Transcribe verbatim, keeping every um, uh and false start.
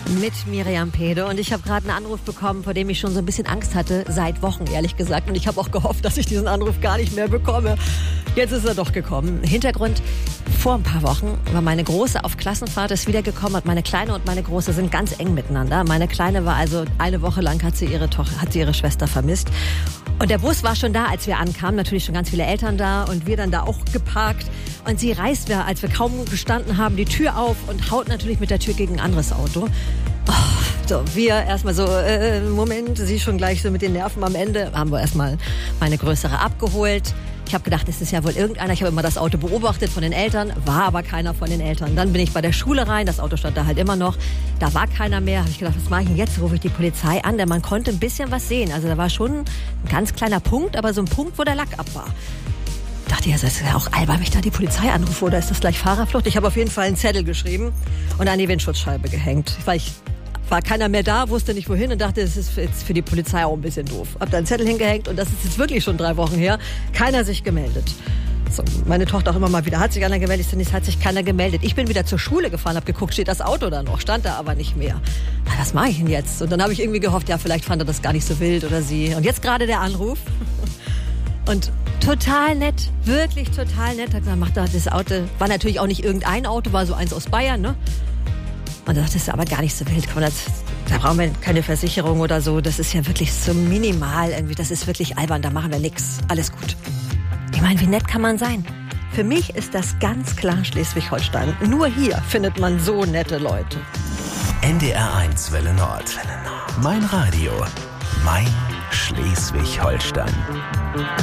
mit Miriam Pede. Und ich habe gerade einen Anruf bekommen, vor dem ich schon so ein bisschen Angst hatte, seit Wochen, ehrlich gesagt. Und ich habe auch gehofft, dass ich diesen Anruf gar nicht mehr bekomme. Jetzt ist er doch gekommen. Hintergrund: Vor ein paar Wochen war meine Große auf Klassenfahrt, ist wiedergekommen, und meine Kleine und meine Große sind ganz eng miteinander. Meine Kleine war also eine Woche lang, hat sie ihre Tochter, hat sie ihre Schwester vermisst. Und der Bus war schon da, als wir ankamen. Natürlich schon ganz viele Eltern da und wir dann da auch geparkt. Und sie reißt, wir, als wir kaum gestanden haben, die Tür auf und haut natürlich mit der Tür gegen ein anderes Auto. Oh, so, wir erstmal so, äh, Moment, sie schon gleich so mit den Nerven am Ende. Haben wir erstmal meine Größere abgeholt. Ich habe gedacht, es ist ja wohl irgendeiner. Ich habe immer das Auto beobachtet von den Eltern, war aber keiner von den Eltern. Dann bin ich bei der Schule rein, das Auto stand da halt immer noch. Da war keiner mehr. Habe ich gedacht, was mache ich denn jetzt? Rufe ich die Polizei an, denn man konnte ein bisschen was sehen. Also da war schon ein ganz kleiner Punkt, aber so ein Punkt, wo der Lack ab war. Dachte ich, das ist ja auch albern, wenn ich da die Polizei anrufe, oder ist das gleich Fahrerflucht? Ich habe auf jeden Fall einen Zettel geschrieben und an die Windschutzscheibe gehängt, weil ich war keiner mehr da, wusste nicht wohin und dachte, das ist jetzt für die Polizei auch ein bisschen doof. Hab da einen Zettel hingehängt und das ist jetzt wirklich schon drei Wochen her. Keiner sich gemeldet. So, meine Tochter auch immer mal wieder, hat sich einer gemeldet, es hat sich keiner gemeldet. Ich bin wieder zur Schule gefahren, habe geguckt, steht das Auto da noch, stand da aber nicht mehr. Na, was mache ich denn jetzt? Und dann habe ich irgendwie gehofft, ja, vielleicht fand er das gar nicht so wild oder sie. Und jetzt gerade der Anruf. Und total nett, wirklich total nett. Hat gesagt, macht da das Auto, war natürlich auch nicht irgendein Auto, war so eins aus Bayern, ne? Und da dachte ich, das ist aber gar nicht so wild. Komm, das, da brauchen wir keine Versicherung oder so. Das ist ja wirklich so minimal irgendwie. Das ist wirklich albern, da machen wir nichts. Alles gut. Ich meine, wie nett kann man sein? Für mich ist das ganz klar Schleswig-Holstein. Nur hier findet man so nette Leute. N D R eins Welle Nord. Mein Radio. Mein Schleswig-Holstein.